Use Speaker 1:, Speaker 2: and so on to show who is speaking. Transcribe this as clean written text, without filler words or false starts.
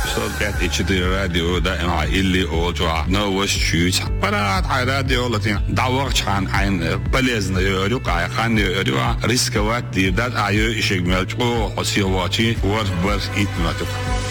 Speaker 1: صوت اتش راديو دائما اللي اوجع نوش شوش برات على راديو لاتين دعوة عن عين بلزنا يروق على خان يروق ريسكوات دي دات عيو إشيك ملجو حسيواتي وربر إتماتك